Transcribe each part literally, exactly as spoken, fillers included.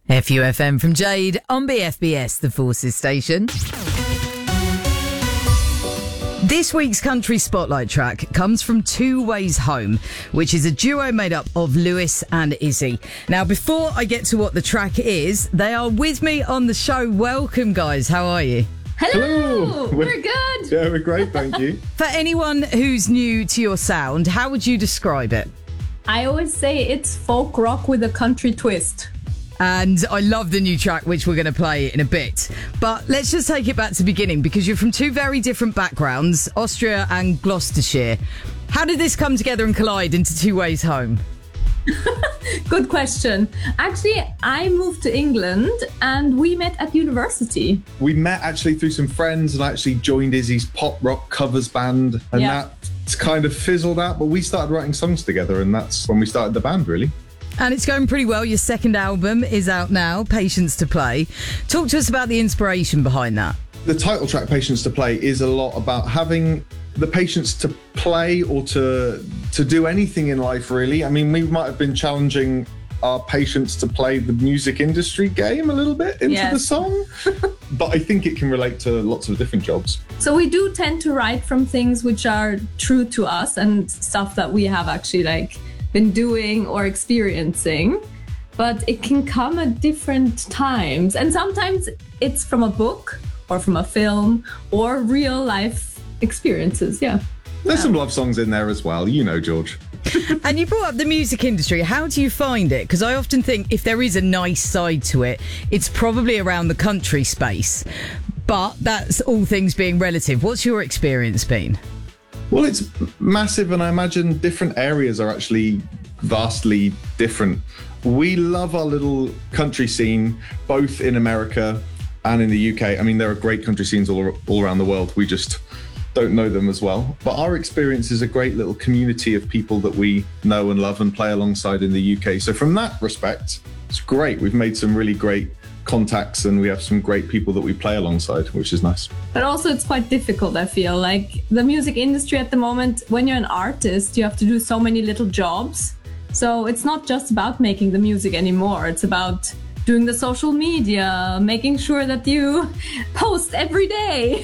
F U F M from Jade on B F B S, the Forces station. This week's country spotlight track comes from Two Ways Home, which is a duo made up of Lewis and Izzy. Now, before I get to what the track is, they are with me on the show. Welcome, guys. How are you? Hello. Hello. We're, we're good. Yeah, we're great, thank you. For anyone who's new to your sound, how would you describe it? I always say it's folk rock with a country twist. And I love the new track, which we're going to play in a bit. But let's just take it back to the beginning, because you're from two very different backgrounds, Austria and Gloucestershire. How did this come together and collide into Two Ways Home? Good question. Actually, I moved to England and we met at university. We met actually through some friends, and I actually joined Izzy's pop rock covers band, and Yeah. that kind of fizzled out, but we started writing songs together, and that's when we started the band, really. And it's going pretty well. Your second album is out now, Patience to Play. Talk to us about the inspiration behind that. The title track, Patience to Play, is a lot about having the patience to play or to to do anything in life, really. I mean, we might have been challenging our patience to play the music industry game a little bit into Yes. the song, but I think it can relate to lots of different jobs. So we do tend to write from things which are true to us and stuff that we have actually like been doing or experiencing, but it can come at different times. And sometimes it's from a book or from a film or real life experiences. Yeah. There's some love songs in there as well, you know, George. And you brought up the music industry. How do you find it? Because I often think if there is a nice side to it, it's probably around the country space. But that's all things being relative. What's your experience been? Well, it's massive, and I imagine different areas are actually vastly different. We love our little country scene, both in America and in the U K. I mean, there are great country scenes all, all around the world. We just don't know them as well. But our experience is a great little community of people that we know and love and play alongside in the U K. So from that respect, it's great. We've made some really great contacts, and we have some great people that we play alongside, which is nice. But also it's quite difficult, I feel. Like the music industry at the moment, when you're an artist, you have to do so many little jobs. So it's not just about making the music anymore. It's about doing the social media, making sure that you post every day.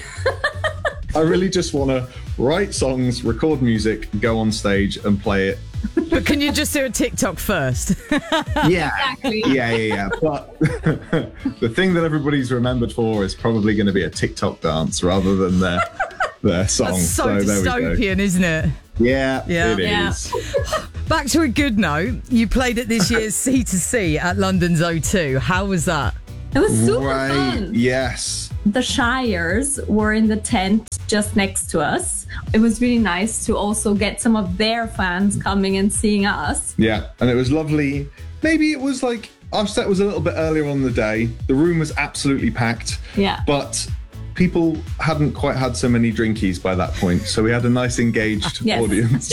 I really just want to write songs, record music, go on stage and play it. But can you just do a TikTok first? Yeah, Exactly. yeah, yeah, yeah. But the thing that everybody's remembered for is probably going to be a TikTok dance rather than their their song. That's so, there we go. dystopian, isn't it? Yeah, Yeah. it Yeah. is. Back to a good note. You played at this year's C to C at London's O two. How was that? It was super Right. fun. Yes. The Shires were in the tent just next to us. It was really nice to also get some of their fans coming and seeing us. Yeah, and it was lovely. Maybe it was like our set was a little bit earlier on in the day. The room was absolutely packed. Yeah. But people hadn't quite had so many drinkies by that point, so we had a nice engaged Yes. audience.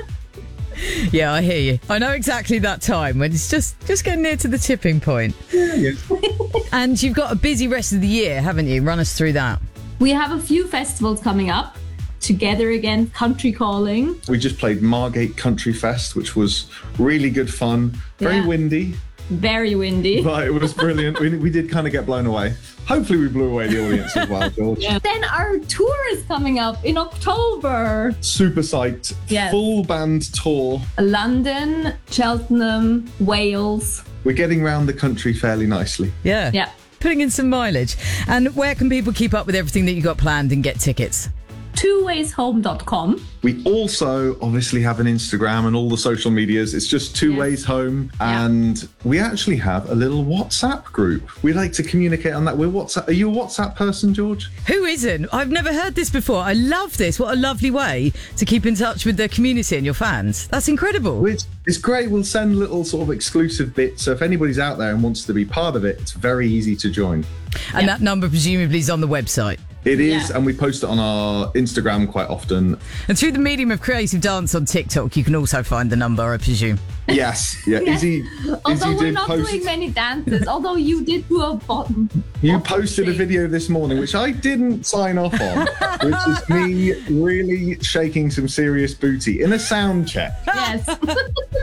Yeah, I hear you. I know exactly that time when it's just, just getting near to the tipping point. Yeah, yeah. And you've got a busy rest of the year, haven't you? Run us through that. We have a few festivals coming up. Together Again, Country Calling. We just played Margate Country Fest, which was really good fun. Very Yeah. windy, Very windy. but it was brilliant. we, we did kind of get blown away. Hopefully we blew away the audience as well, George. Yeah. Then our tour is coming up in October. Super psyched. Yes. Full band tour. London, Cheltenham, Wales. We're getting round the country fairly nicely. Yeah. Yeah. Putting in some mileage. And where can people keep up with everything that you got planned and get tickets? two ways home dot com. We also obviously have an Instagram and all the social medias. It's just Two Yes. Ways Home. Yeah. And we actually have a little WhatsApp group. We like to communicate on that. We're WhatsApp. Are you a WhatsApp person, George? Who isn't? I've never heard this before. I love this. What a lovely way to keep in touch with the community and your fans. That's incredible. It's, it's great. We'll send little sort of exclusive bits. So if anybody's out there and wants to be part of it, it's very easy to join. And Yeah. that number presumably is on the website. It is, Yeah. and we post it on our Instagram quite often. And through the medium of creative dance on TikTok, you can also find the number, I presume. Yes, yeah. Izzy, Although Izzy we're did not post. doing many dances, although you did do a bottom. You posted a video this morning, which I didn't sign off on, which is me really shaking some serious booty in a sound check. Yes.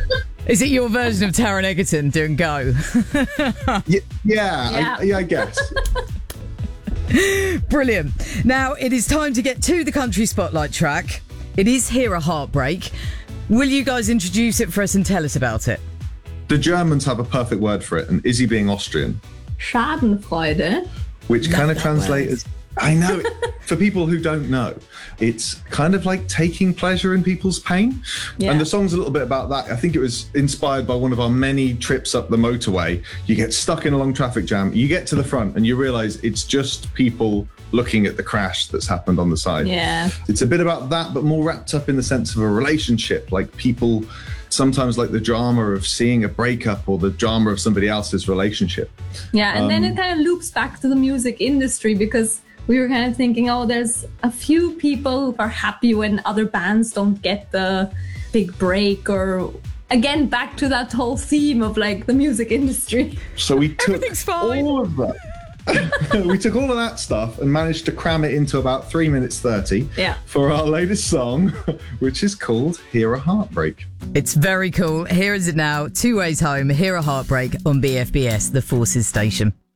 Is it your version of Taron Egerton doing Go? Yeah, yeah, Yeah. I, yeah, I guess. Brilliant. Now, it is time to get to the country spotlight track. It is Hear a Heartbreak. Will you guys introduce it for us and tell us about it? The Germans have a perfect word for it, and Izzy being Austrian, Schadenfreude. which kind of that translates word. as, I know, for people who don't know, it's kind of like taking pleasure in people's pain. Yeah. And the song's a little bit about that. I think it was inspired by one of our many trips up the motorway. You get stuck in a long traffic jam, you get to the front and you realize it's just people looking at the crash that's happened on the side. Yeah. It's a bit about that, but more wrapped up in the sense of a relationship, like people sometimes like the drama of seeing a breakup or the drama of somebody else's relationship. Yeah, and Um, then it kind of loops back to the music industry because we were kind of thinking, oh, there's a few people who are happy when other bands don't get the big break, or again, back to that whole theme of like the music industry. So we took Everything's fine. all of that. we took all of that stuff and managed to cram it into about three minutes thirty Yeah. for our latest song, which is called Hear a Heartbreak. It's very cool. Here is it now. Two Ways Home, Hear a Heartbreak on B F B S, the Forces station.